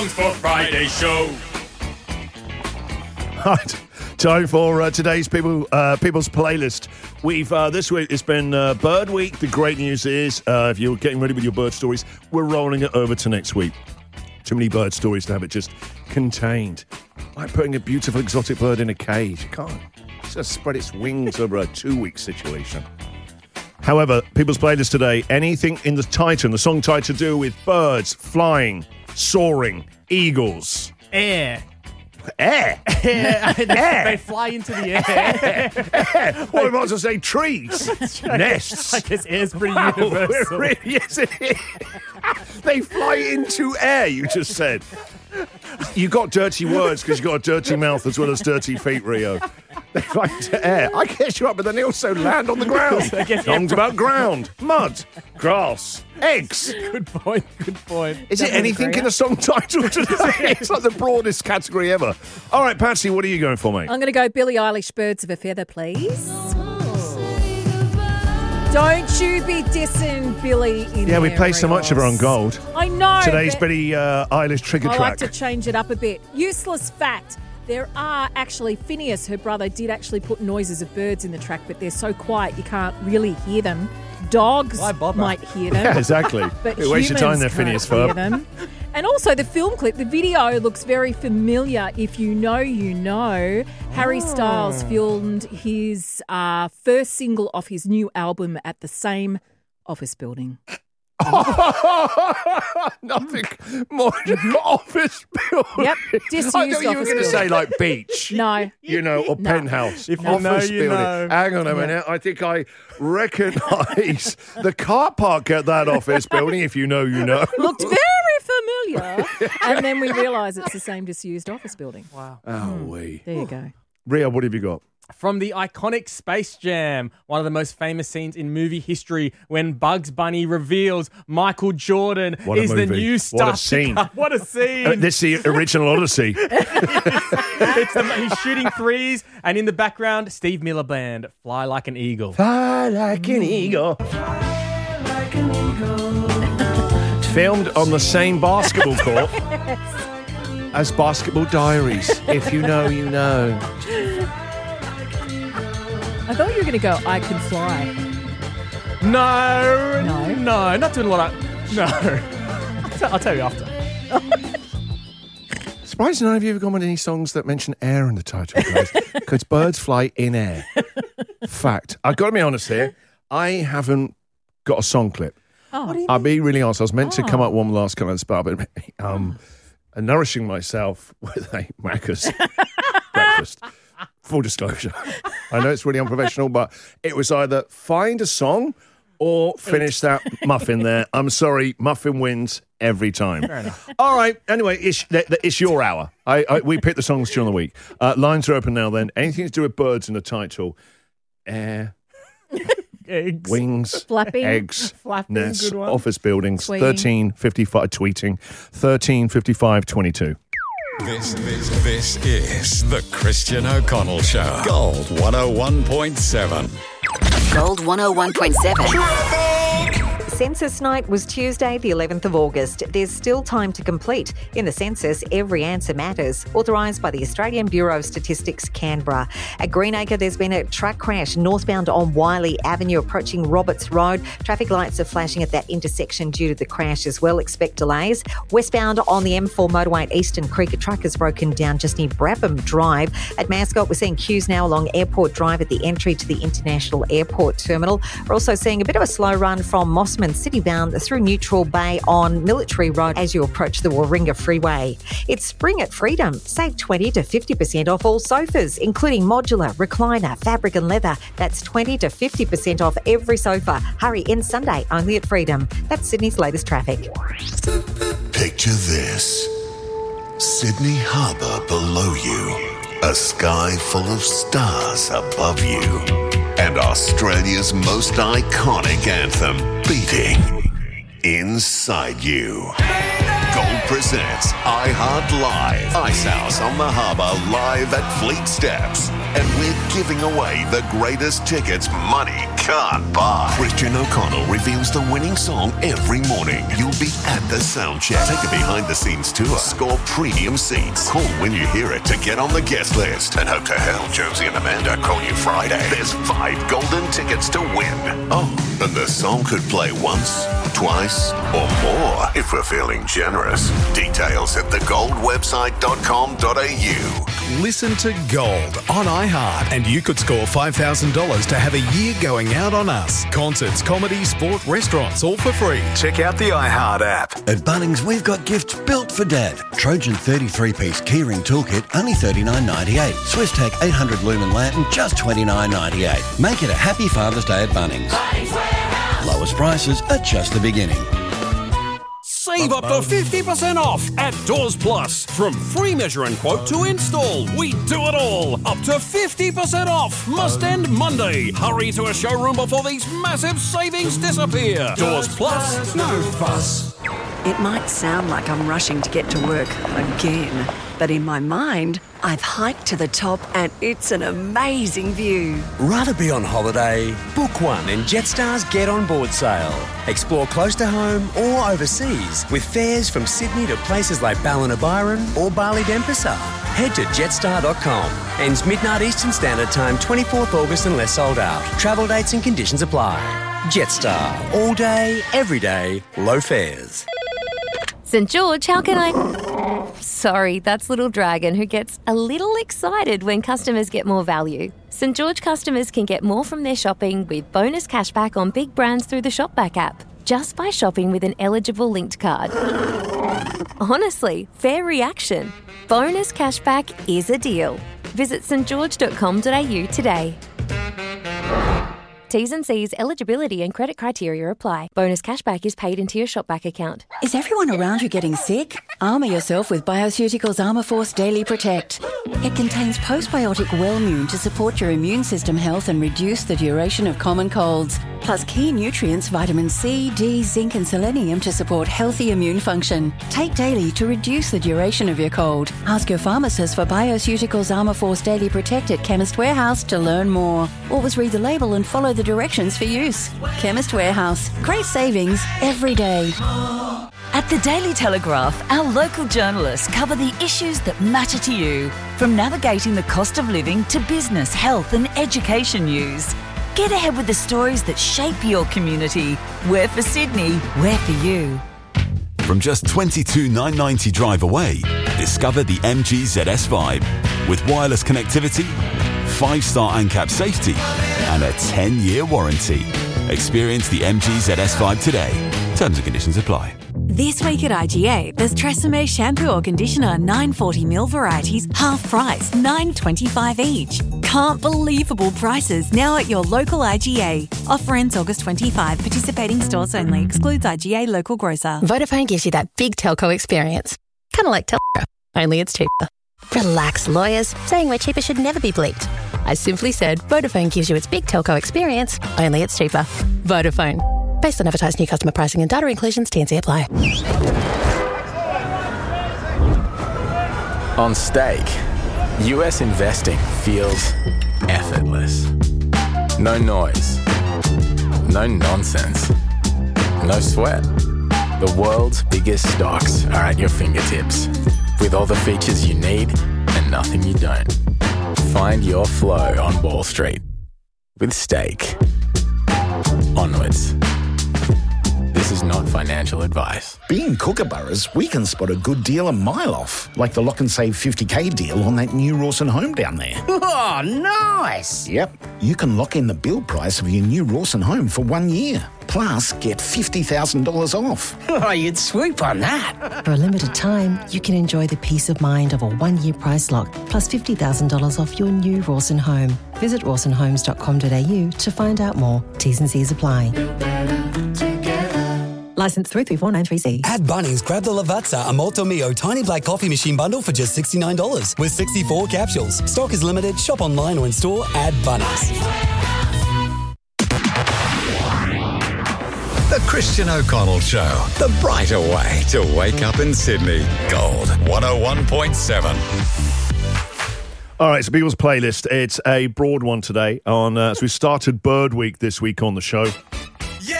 For Friday show. Right, time for today's People's Playlist. We've this week it's been Bird Week. The great news is, if you're getting ready with your bird stories, we're rolling it over to next week. Too many bird stories to have it just contained. Like putting a beautiful exotic bird in a cage. You can't. It's just spread its wings over a 2-week situation. However, People's Playlist today, anything in the title, the song title to do with birds, flying, soaring, eagles. Air. Air? Air. Air. They fly into the air. What am I to say? Trees. Nests. I guess air's pretty Wow, universal. really, yes, it is. They fly into air, you just said. You got dirty words because you got a dirty mouth as well as dirty feet, Rio. They fly into air. I guess you're up, but then they also land on the ground. Songs about ground, mud, grass, eggs. Good point. Is it anything in a song title today? It's like the broadest category ever. All right, Patsy, what are you going for, mate? I'm going to go Billie Eilish, Birds of a Feather, please. Don't you be dissing Billie in Yeah, we there, play so much of her on Gold. I know. Today's but Billie Eilish trigger I track. like to change it up a bit. Useless fact. There are actually, Phineas, her brother, did actually put noises of birds in the track, but they're so quiet you can't really hear them. Dogs Why bother? might hear them. Yeah, exactly. But Hey, waste your time there, humans Phineas can't Ferb. hear them. And also the film clip, the video looks very familiar. If you know, you know. Harry Styles filmed his first single off his new album at the same office building. Nothing more than office building. Yep, disused I thought you were office going to say building. like beach. No. You know, or penthouse. If you office know, you building. know. Hang on a minute. I think I recognise the car park at that office building. If you know, you know. Looked very familiar. And then we realise it's the same disused office building. Wow. Oh, wee. There you go. Ria, what have you got? From the iconic Space Jam, one of the most famous scenes in movie history, when Bugs Bunny reveals Michael Jordan What a is the movie. new What star. a scene. What a scene. This is the original Odyssey. He's shooting threes, and in the background, Steve Miller Band, Fly Like an Eagle. Fly like an eagle. Filmed on the same basketball court as Basketball Diaries. If you know, you know. I thought you were going to go, I Can Fly. No, No? not doing what I... No. I'll tell you after. Surprised none of you have gone with any songs that mention air in the title, guys. Because birds fly in air. Fact. I've got to be honest here. I haven't got a song clip. Oh, I'll be really honest. I was meant to come up with one last kind of spell, but nourishing myself with a Macca's breakfast. Full disclosure. I know it's really unprofessional, but it was either find a song or finish that muffin there. I'm sorry, muffin wins every time. Fair enough. All right. Anyway, it's your hour. We pick the songs during the week. Lines are open now then. Anything to do with birds in the title. Air, Eggs. wings, Flapping. eggs, Flapping, nests, good one. office buildings. Tweeting. 1355 tweeting. 135522. This is the Christian O'Connell Show. Gold 101.7. Gold 101.7. Census night was Tuesday, the 11th of August. There's still time to complete. In the census, every answer matters. Authorised by the Australian Bureau of Statistics, Canberra. At Greenacre, there's been a truck crash northbound on Wiley Avenue approaching Roberts Road. Traffic lights are flashing at that intersection due to the crash as well. Expect delays. Westbound on the M4 motorway at Eastern Creek, a truck has broken down just near Brabham Drive. At Mascot, we're seeing queues now along Airport Drive at the entry to the International Airport Terminal. We're also seeing a bit of a slow run from Mossman Citybound through Neutral Bay on Military Road as you approach the Warringah Freeway. It's spring at Freedom. Save 20 to 50% off all sofas, including modular, recliner, fabric and leather. That's 20 to 50% off every sofa. Hurry in Sunday only at Freedom. That's Sydney's latest traffic. Picture this. Sydney Harbour below you. A sky full of stars above you. And Australia's most iconic anthem beating inside you. Gold presents iHeart Live. Ice House on the Harbour live at Fleet Steps. And we're giving away the greatest tickets money can't buy. Christian O'Connell reveals the winning song every morning. You'll be at the sound check. Take a behind-the-scenes tour. Score premium seats. Call when you hear it to get on the guest list. And hope to hell Josie and Amanda call you Friday. There's 5 golden tickets to win. Oh, and the song could play once, twice, or more if we're feeling generous. Details at thegoldwebsite.com.au. Listen to Gold on iHeart, and you could score $5,000 to have a year going out on us. Concerts, comedy, sport, restaurants, all for free. Check out the iHeart app. At Bunnings, we've got gifts built for Dad. Trojan 33-piece keyring toolkit, only $39.98. Swiss Tech 800 lumen lantern, just $29.98. Make it a happy Father's Day at Bunnings. Lowest prices are just the beginning. Save up to 50% off at Doors Plus. From free measure and quote to install, we do it all. Up to 50% off. Must end Monday. Hurry to a showroom before these massive savings disappear. Doors Plus, no fuss. It might sound like I'm rushing to get to work again, but in my mind, I've hiked to the top and it's an amazing view. Rather be on holiday? Book one in Jetstar's Get On Board sale. Explore close to home or overseas with fares from Sydney to places like Ballina-Byron or Bali Denpasar. Head to jetstar.com. Ends midnight Eastern Standard Time, 24th August unless sold out. Travel dates and conditions apply. Jetstar. All day, every day, low fares. St. George, how can I... Sorry, that's Little Dragon, who gets a little excited when customers get more value. St. George customers can get more from their shopping with bonus cashback on big brands through the Shopback app, just by shopping with an eligible linked card. Honestly, fair reaction. Bonus cashback is a deal. Visit stgeorge.com.au today. T's and C's, eligibility and credit criteria apply. Bonus cashback is paid into your Shopback account. Is everyone around you getting sick? Armour yourself with Bioceuticals Armour Force Daily Protect. It contains postbiotic Wellmune to support your immune system health and reduce the duration of common colds. Plus key nutrients, vitamin C, D, zinc and selenium to support healthy immune function. Take daily to reduce the duration of your cold. Ask your pharmacist for Bioceuticals Armour Force Daily Protect at Chemist Warehouse to learn more. Always read the label and follow the directions for use. Chemist Warehouse. Great savings every day. At the Daily Telegraph, our local journalists cover the issues that matter to you, from navigating the cost of living to business, health and education news. Get ahead with the stories that shape your community. We're for Sydney, we're for you. From just $22,990 drive away, discover the MG ZS Vibe. With wireless connectivity, 5-star ANCAP safety, and a 10-year warranty. Experience the MG ZS Vibe today. Terms and conditions apply. This week at IGA, there's Tresemme shampoo or conditioner 940ml varieties, half price, $9.25 each. Can't believable prices now at your local IGA. Offer ends August 25. Participating stores only. Excludes IGA local grocer. Vodafone gives you that big telco experience. Kind of like Telco, only it's cheaper. Relax, lawyers. Saying we're cheaper should never be bleeped. I simply said Vodafone gives you its big telco experience, only it's cheaper. Vodafone. Based on advertised new customer pricing and data inclusions, T&C apply. On Stake, US investing feels effortless. No noise. No nonsense. No sweat. The world's biggest stocks are at your fingertips, with all the features you need and nothing you don't. Find your flow on Wall Street with Stake. Onwards. This is not financial advice. Being Kookaburras, we can spot a good deal a mile off, like the Lock and Save 50k deal on that new Rawson home down there. Oh, nice! Yep, you can lock in the build price of your new Rawson home for 1 year. Plus, get $50,000 off. Oh, you'd swoop on that. For a limited time, you can enjoy the peace of mind of a 1-year price lock, plus $50,000 off your new Rawson home. Visit rawsonhomes.com.au to find out more. T's and C's apply. Licence 334930C. At Bunnings, grab the Lavazza Amolto Mio Tiny Black Coffee Machine Bundle for just $69 with 64 capsules. Stock is limited. Shop online or in store at Bunnings. The Christian O'Connell Show. The brighter way to wake up in Sydney. Gold 101.7. All right, so people's playlist. It's a broad one today. So we started Bird Week this week on the show.